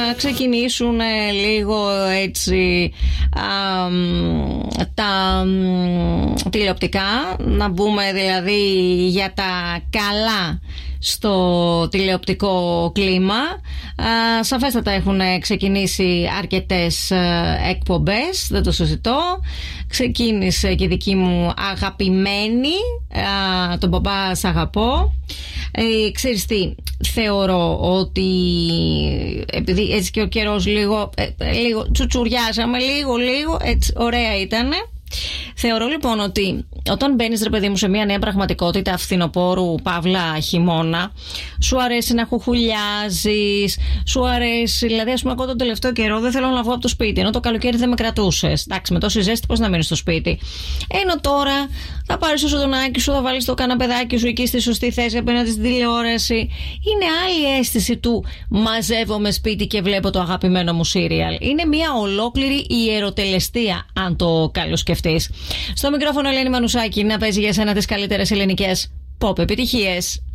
ξεκινήσουν λίγο έτσι τα τηλεοπτικά, να μπούμε δηλαδή για τα καλά στο τηλεοπτικό κλίμα. Σαφέστατα έχουν ξεκινήσει αρκετές εκπομπές, δεν το συζητώ. Ξεκίνησε και η δική μου αγαπημένη, τον μπαμπά σ' αγαπώ. Ξέρεις τι, θεωρώ ότι επειδή έτσι και ο καιρός λίγο τσουτσουριάσαμε, λίγο έτσι ωραία ήτανε. Θεωρώ λοιπόν ότι όταν μπαίνεις, ρε παιδί μου, σε μια νέα πραγματικότητα φθινοπόρου παύλα χειμώνα, σου αρέσει να χουχουλιάζεις, σου αρέσει, δηλαδή ας πούμε εγώ τον τελευταίο καιρό δεν θέλω να βγω από το σπίτι, ενώ το καλοκαίρι δεν με κρατούσες. Εντάξει, με τόση ζέστη πώς να μείνεις στο σπίτι. Ενώ τώρα θα πάρεις το σοδονάκι σου, θα βάλεις το καναπεδάκι σου εκεί στη σωστή θέση απέναντι στην τηλεόραση. Είναι άλλη αίσθηση του μαζεύομαι σπίτι και βλέπω το αγαπημένο μου σύριαλ. Είναι μια ολόκληρη ιεροτελεστία, αν το καλοσκεφτείς. Στο μικρόφωνο Ελένη Μανουσάκη, να παίζει για σένα τις καλύτερες ελληνικές pop επιτυχίες.